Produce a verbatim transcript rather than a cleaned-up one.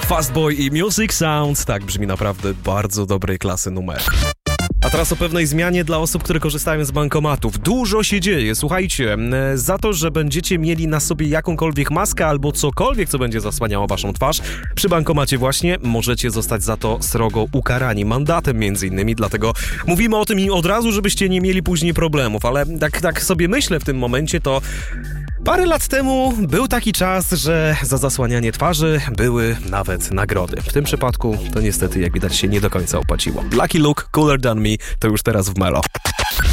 Fastboy i Music Sounds. Tak brzmi naprawdę bardzo dobrej klasy numer. A teraz o pewnej zmianie dla osób, które korzystają z bankomatów. Dużo się dzieje, słuchajcie. Za to, że będziecie mieli na sobie jakąkolwiek maskę albo cokolwiek, co będzie zasłaniało waszą twarz, przy bankomacie właśnie możecie zostać za to srogo ukarani. Mandatem między innymi, dlatego mówimy o tym i od razu, żebyście nie mieli później problemów. Ale tak, tak sobie myślę w tym momencie, to parę lat temu był taki czas, że za zasłanianie twarzy były nawet nagrody. W tym przypadku to niestety, jak widać, się nie do końca opłaciło. Lucky Luke, Cooler Than Me to już teraz w Melo.